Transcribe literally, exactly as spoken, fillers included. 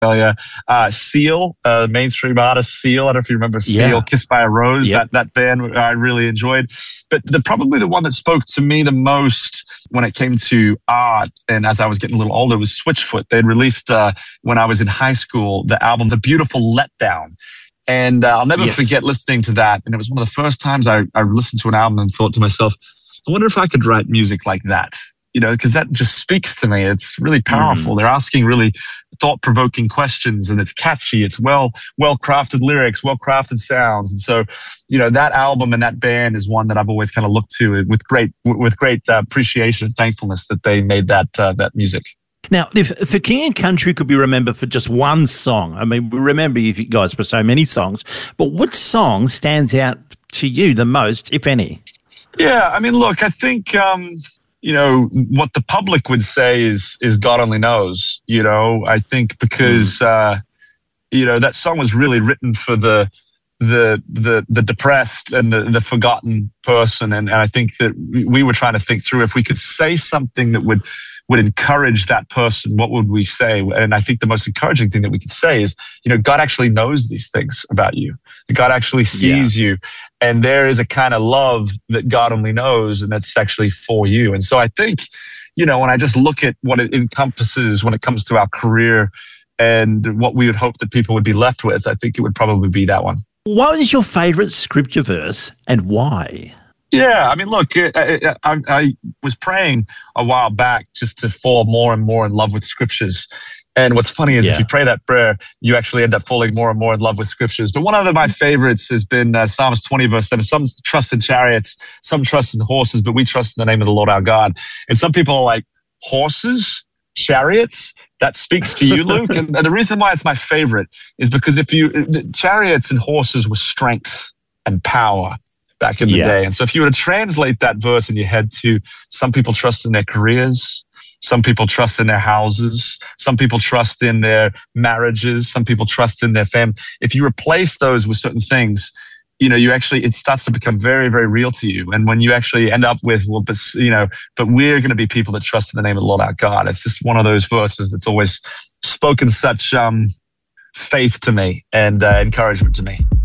Australia. Uh, Seal, uh, mainstream artist Seal. I don't know if you remember Seal, Yeah. Kissed by a Rose. Yep. That that band I really enjoyed. But the probably the one that spoke to me the most when it came to art, and as I was getting a little older, was Switchfoot. They'd released uh, when I was in high school the album "The Beautiful Letdown." And uh, I'll never Yes. forget listening to that. And it was one of the first times I, I listened to an album and thought to myself, I wonder if I could write music like that, you know, because that just speaks to me. It's really powerful. Mm. They're asking really thought-provoking questions, and it's catchy. It's well, well-crafted lyrics, well-crafted sounds. And so, you know, that album and that band is one that I've always kind of looked to with great, with great uh, appreciation and thankfulness that they made that uh, that music. Now, if, if the King and Country could be remembered for just one song, I mean, we remember you guys for so many songs, but which song stands out to you the most, if any? Yeah, I mean, look, I think, um, you know, what the public would say is is God Only Knows, you know, I think because, mm. uh, you know, that song was really written for the the the the depressed and the, the forgotten person. And, and I think that we were trying to think through if we could say something that would would encourage that person, what would we say? And I think the most encouraging thing that we could say is, you know, God actually knows these things about you. God actually sees yeah. you. And there is a kind of love that God only knows, and that's actually for you. And so I think, you know, when I just look at what it encompasses when it comes to our career and what we would hope that people would be left with, I think it would probably be that one. What is your favorite scripture verse and why? Yeah, I mean, look, I, I, I was praying a while back just to fall more and more in love with scriptures. And what's funny is yeah. if you pray that prayer, you actually end up falling more and more in love with scriptures. But one of my favorites has been uh, Psalms twenty, verse seven. Some trust in chariots, some trust in horses, but we trust in the name of the Lord our God. And some people are like, horses, chariots? That speaks to you, Luke. And the reason why it's my favorite is because if you, chariots and horses were strength and power back in the yeah. day. And so if you were to translate that verse in your head to some people trust in their careers, some people trust in their houses, some people trust in their marriages, some people trust in their family. If you replace those with certain things, you know, you actually, it starts to become very, very real to you. And when you actually end up with, well, but, you know, but we're going to be people that trust in the name of the Lord our God. It's just one of those verses that's always spoken such um, faith to me and uh, encouragement to me.